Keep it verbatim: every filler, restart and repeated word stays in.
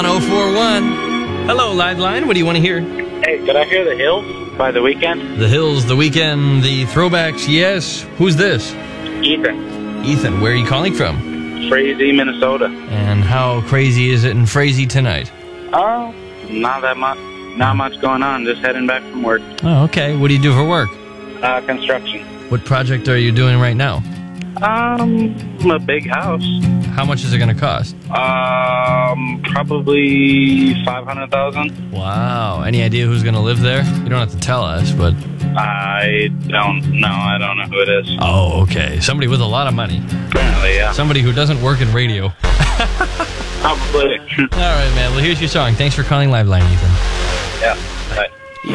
oh four one. Hello, Liveline. What do you want to hear? Hey, could I hear The Hills by The Weeknd? The Hills, The Weeknd, the throwbacks, yes. Who's this? Ethan. Ethan, where are you calling from? Frazee, Minnesota. And how crazy is it in Frazee tonight? Oh, not that much. Not much going on. Just heading back from work. Oh, okay. What do you do for work? Uh, construction. What project are you doing right now? Um, a big house. How much is it going to cost? Um, probably five hundred thousand. Wow. Any idea who's going to live there? You don't have to tell us, but... I don't know. I don't know who it is. Oh, okay. Somebody with a lot of money. Apparently, yeah. Somebody who doesn't work in radio. Probably. All right, man. Well, here's your song. Thanks for calling Liveline, Ethan. Yeah.